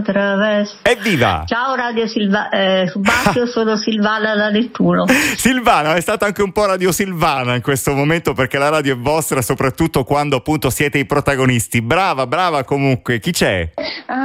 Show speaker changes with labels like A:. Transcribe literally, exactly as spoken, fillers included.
A: Traverso.
B: Evviva!
A: Ciao Radio Silva- eh, Subacchio, sono Silvana da Nettuno.
B: Silvana, è stata anche un po' Radio Silvana in questo momento, perché la radio è vostra soprattutto quando appunto siete i protagonisti. Brava, brava comunque. Chi c'è?